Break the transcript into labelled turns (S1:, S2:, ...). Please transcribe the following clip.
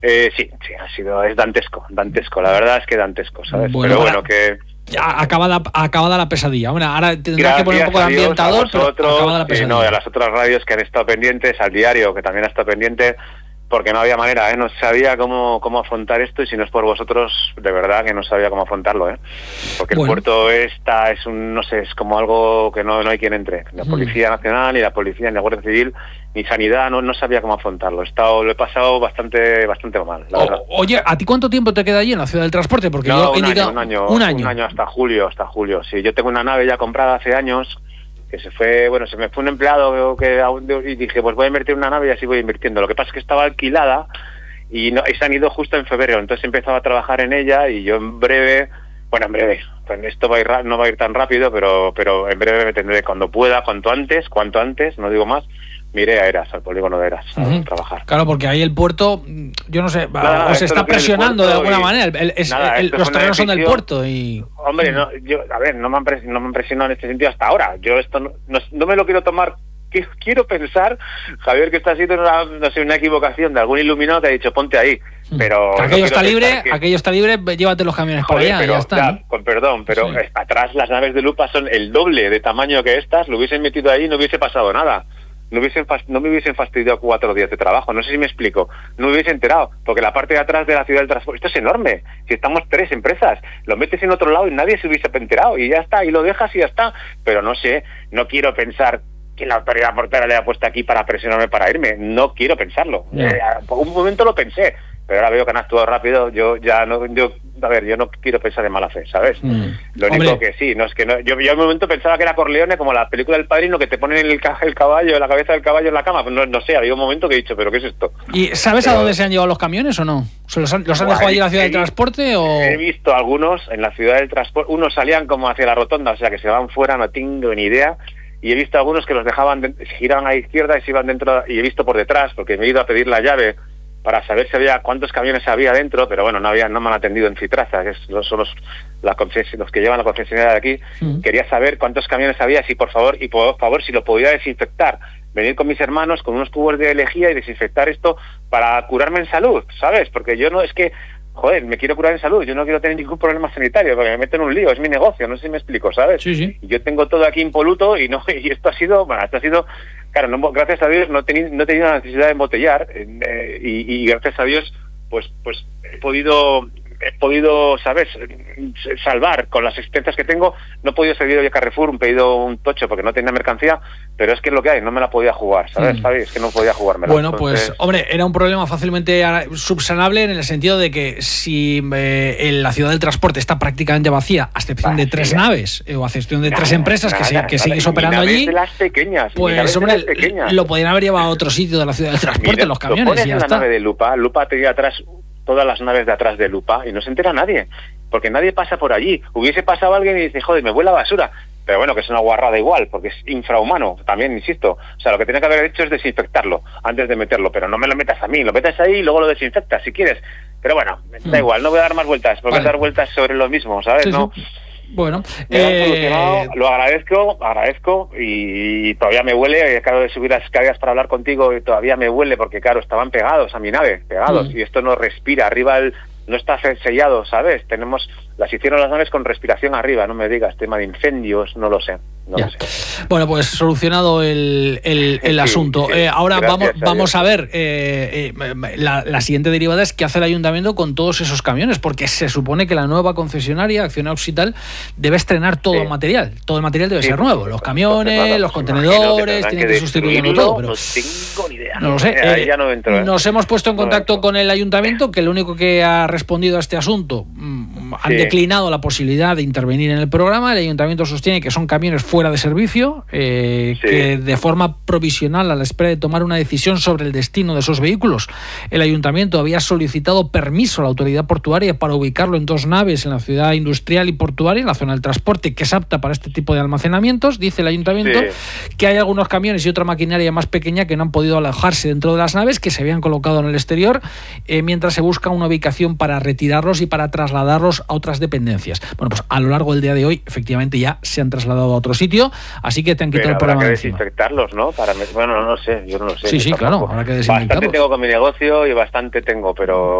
S1: Sí, es dantesco, la verdad es que dantesco, ¿sabes?
S2: Bueno,
S1: pero bueno, que...
S2: Ya acabada la pesadilla. Bueno, ahora tendrás que poner un poco de ambientador, pero acabada la pesadilla.
S1: No, y a las otras radios que han estado pendientes, al diario, que también ha estado pendiente, porque no había manera, no sabía cómo afrontar esto, y si no es por vosotros, de verdad que no sabía cómo afrontarlo, porque el puerto es no sé, es como algo que no hay quien entre, la Policía Nacional, ni la Policía, ni la Guardia Civil, ni Sanidad, no sabía cómo afrontarlo. Lo he pasado bastante mal, la verdad.
S2: Oye, ¿a ti cuánto tiempo te queda allí en la ciudad del transporte? Porque yo he indicado
S1: un año hasta julio, sí. Yo tengo una nave ya comprada hace años, que se me fue un empleado y dije, pues voy a invertir en una nave y así voy invirtiendo. Lo que pasa es que estaba alquilada y se han ido justo en febrero, entonces empezaba a trabajar en ella, y yo en breve, pues esto no va a ir tan rápido, pero en breve me tendré, cuando pueda, cuanto antes, no digo más, me iré a Eras, al polígono de Eras, a trabajar.
S2: Claro, porque ahí el puerto, yo no sé, os está presionando de alguna manera, los terrenos son del puerto y...
S1: Hombre, no me han presionado en este sentido hasta ahora. Yo esto no me lo quiero tomar. Quiero pensar, Javier, que está siendo una equivocación de algún iluminado que ha dicho ponte ahí, pero
S2: aquello está libre, llévate los camiones para allá,
S1: pero,
S2: ya está.
S1: Con perdón, pero sí. Atrás las naves de Lupa son el doble de tamaño que estas, lo hubiesen metido ahí y no hubiese pasado nada. No me hubiesen fastidiado 4 días de trabajo, no sé si me explico, no me hubiese enterado, porque la parte de atrás de la ciudad del transporte, esto es enorme, si estamos 3 empresas, lo metes en otro lado y nadie se hubiese enterado, y ya está, y lo dejas y ya está, pero no sé, no quiero pensar que la autoridad portuaria le ha puesto aquí para presionarme para irme, no quiero pensarlo, por un momento lo pensé, pero ahora veo que han actuado rápido, yo no quiero pensar en mala fe, ¿sabes? Lo único que sí, yo en un momento pensaba que era Corleone, como la película del Padrino, que te ponen el caballo, la cabeza del caballo en la cama, no sé, había un momento que he dicho, ¿pero qué es esto?
S2: ¿Y sabes a dónde se han llevado los camiones o no? ¿Los han dejado allí en la ciudad del transporte o...?
S1: He visto algunos en la ciudad del transporte, unos salían como hacia la rotonda, o sea que se van fuera, no tengo ni idea, y he visto algunos que los dejaban, giraban a la izquierda y se iban dentro, y he visto por detrás, porque me he ido a pedir la llave para saber si había cuántos camiones había dentro, pero bueno, no me han atendido en Citraza, que son los que llevan la concesionaria de aquí. Quería saber cuántos camiones había, por favor, si lo podía desinfectar, venir con mis hermanos con unos cubos de lejía y desinfectar esto para curarme en salud, ¿sabes? Porque yo no, es que me quiero curar en salud, yo no quiero tener ningún problema sanitario, porque me meto en un lío, es mi negocio, no sé si me explico, ¿sabes?
S2: Sí.
S1: Y yo tengo todo aquí impoluto y esto ha sido, claro, gracias a Dios no he tenido la necesidad de embotellar, y gracias a Dios pues he podido, ¿sabes?, salvar con las existencias que tengo. No he podido salir hoy a Carrefour, un pedido un tocho porque no tenía mercancía, pero es que es lo que hay, no me la podía jugar, ¿sabes? Es que no podía jugármela.
S2: Bueno, entonces... pues, hombre, era un problema fácilmente subsanable en el sentido de que si la ciudad del transporte está prácticamente vacía, a excepción de 3 naves, o a excepción de 3 empresas que seguís operando allí,
S1: de las pequeñas,
S2: pues, hombre, lo podrían haber llevado a otro sitio de la ciudad del transporte, los camiones,
S1: lo pones
S2: y ya
S1: en la
S2: está.
S1: Nave de Lupa tenía atrás todas las naves de atrás de Lupa y no se entera nadie, porque nadie pasa por allí. Hubiese pasado alguien y dice, joder, me huele a basura, pero bueno, que es una guarrada igual, porque es infrahumano, también insisto. O sea, lo que tenía que haber hecho es desinfectarlo antes de meterlo, pero no me lo metas a mí, lo metes ahí y luego lo desinfectas si quieres. Pero bueno, da igual, no voy a dar más vueltas, porque dar vueltas sobre lo mismo, ¿sabes?
S2: Sí,
S1: ¿no?
S2: Sí. Bueno,
S1: lo agradezco y todavía me huele. Acabo de subir las escaleras para hablar contigo y todavía me huele porque, claro, estaban pegados a mi nave, y esto no respira. Arriba no está sellado, ¿sabes? Las hicieron las naves con respiración arriba, no me digas, tema de incendios, no lo sé.
S2: Bueno, pues solucionado el asunto. Ahora vamos a ver, la siguiente derivada es qué hace el ayuntamiento con todos esos camiones, porque se supone que la nueva concesionaria, Acciona Occital, debe estrenar todo el material. Todo el material debe ser nuevo. Los camiones, los contenedores, tienen que sustituirlo todo. Pero
S1: no tengo ni idea.
S2: No lo sé.
S1: Ya no entro,
S2: Nos hemos puesto en contacto con el ayuntamiento, que lo único que ha respondido a este asunto, han declinado la posibilidad de intervenir en el programa. El ayuntamiento sostiene que son camiones fuera de servicio, que de forma provisional, a la espera de tomar una decisión sobre el destino de esos vehículos, el ayuntamiento había solicitado permiso a la autoridad portuaria para ubicarlo en 2 naves en la ciudad industrial y portuaria, en la zona del transporte, que es apta para este tipo de almacenamientos. Dice el ayuntamiento que hay algunos camiones y otra maquinaria más pequeña que no han podido alojarse dentro de las naves, que se habían colocado en el exterior, mientras se busca una ubicación para retirarlos y para trasladarlos a otras dependencias. Bueno, pues a lo largo del día de hoy, efectivamente, ya se han trasladado a otro sitio, así que te han quitado el problema de encima.
S1: Desinfectarlos, ¿no? Bueno, no sé, yo no lo sé.
S2: Sí, claro, habrá que desinfectarlos.
S1: Bastante tengo con mi negocio y bastante tengo, pero